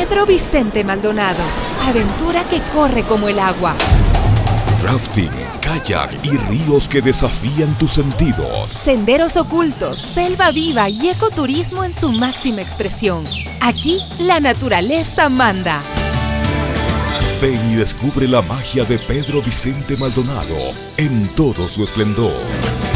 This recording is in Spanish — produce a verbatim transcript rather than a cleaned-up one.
Pedro Vicente Maldonado. Aventura que corre como el agua. Rafting, kayak y ríos que desafían tus sentidos. Senderos ocultos, selva viva y ecoturismo en su máxima expresión. Aquí, la naturaleza manda. Ven y descubre la magia de Pedro Vicente Maldonado en todo su esplendor.